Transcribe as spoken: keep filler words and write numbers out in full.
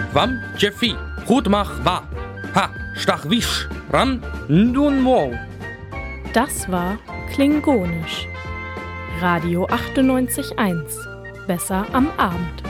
Wam Jeffi, gut mach wa. Ha, stach wisch, ran, ndun mo. Das war Klingonisch. Radio achtundneunzig Komma eins. Besser am Abend.